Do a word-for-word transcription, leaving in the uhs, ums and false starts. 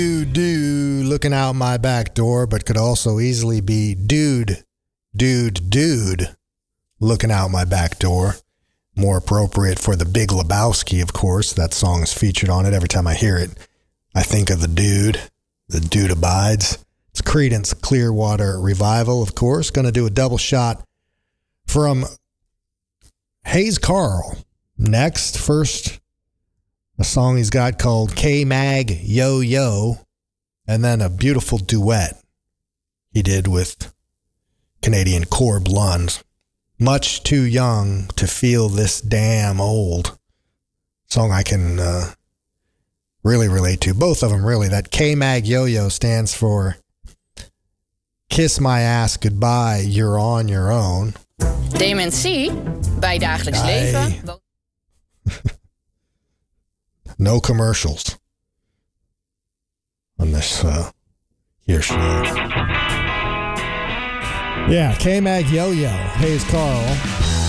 Dude, dude, looking out my back door, but could also easily be dude, dude, dude, looking out my back door. More appropriate for the Big Lebowski, of course. That song is featured on it. Every time I hear it, I think of the dude. The dude abides. It's Creedence Clearwater Revival, of course. Going to do a double shot from Hayes Carll. Next, first, a song he's got called K-Mag Yo Yo, and then a beautiful duet he did with Canadian Corb Lund. Much Too Young to Feel This Damn Old. Song I can uh, really relate to. Both of them, really. That K-Mag Yo Yo stands for Kiss My Ass Goodbye, You're On Your Own. Dementie bij dagelijks Aye. leven. No commercials on this uh, here show. Yeah, K-Mag Yo Yo, Hayes Carll.